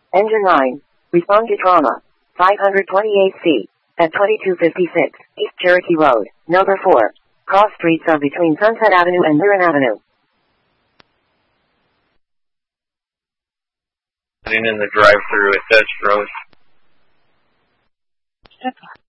Engine 9. Respond to trauma. 528C. At 2256 East Cherokee Road, number 4. Cross streets are between Sunset Avenue and Lyrin Avenue. In the drive-through at Dutch Bros. Step 1.